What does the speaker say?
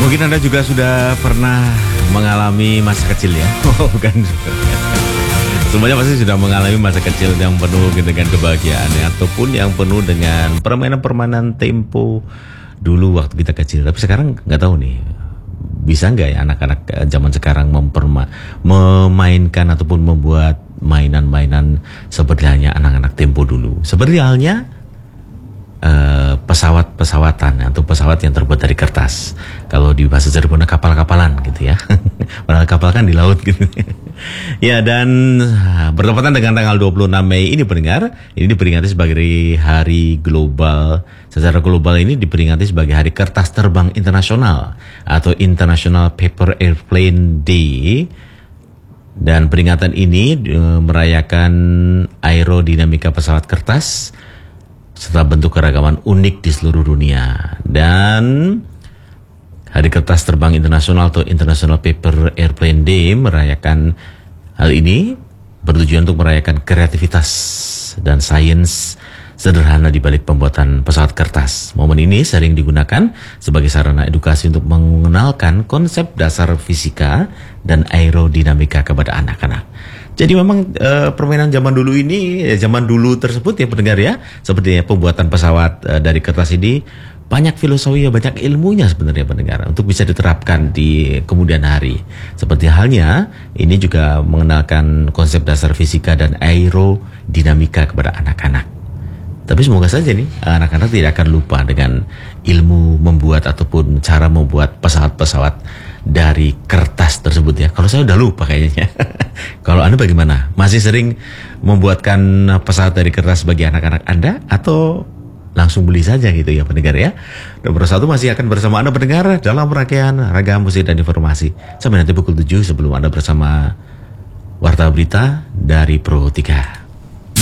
Mungkin Anda juga sudah pernah mengalami masa kecil ya. Oh, bukan. Semuanya pasti sudah mengalami masa kecil yang penuh dengan kebahagiaan ya, ataupun yang penuh dengan permainan-permainan tempo dulu waktu kita kecil. Tapi sekarang nggak tahu nih, bisa nggak ya anak-anak zaman sekarang memainkan ataupun membuat mainan-mainan seperti halnya anak-anak tempo dulu. Seperti halnya pesawat-pesawatan atau pesawat yang terbuat dari kertas. Kalau di bahasa Cirebon kapal-kapalan gitu ya. Padahal kapal kan di laut gitu. Ya, dan bertepatan dengan tanggal 26 Mei ini pendengar, ini diperingati sebagai hari global. Secara global ini diperingati sebagai Hari Kertas Terbang Internasional atau International Paper Airplane Day. Dan peringatan ini merayakan aerodinamika pesawat kertas serta bentuk keragaman unik di seluruh dunia. Dan Hari Kertas Terbang Internasional atau International Paper Airplane Day merayakan hal ini bertujuan untuk merayakan kreativitas dan sains sederhana di balik pembuatan pesawat kertas. Momen ini sering digunakan sebagai sarana edukasi untuk mengenalkan konsep dasar fisika dan aerodinamika kepada anak-anak. Jadi memang permainan zaman dulu ini, zaman dulu tersebut ya pendengar ya, seperti pembuatan pesawat dari kertas ini banyak filosofi, banyak ilmunya sebenarnya pendengar untuk bisa diterapkan di kemudian hari. Seperti halnya ini juga mengenalkan konsep dasar fisika dan aerodinamika kepada anak-anak. Tapi semoga saja nih anak-anak tidak akan lupa dengan ilmu membuat ataupun cara membuat pesawat-pesawat dari kertas tersebut ya. Kalau saya udah lupa kayaknya. Kalau Anda bagaimana? Masih sering membuatkan pesawat dari kertas bagi anak-anak Anda atau langsung beli saja gitu ya pendengar ya? Nomor 1 masih akan bersama Anda pendengar dalam rangkaian Ragam Musik dan Informasi. Sampai nanti pukul 7 sebelum Anda bersama Warta Berita dari Pro 3.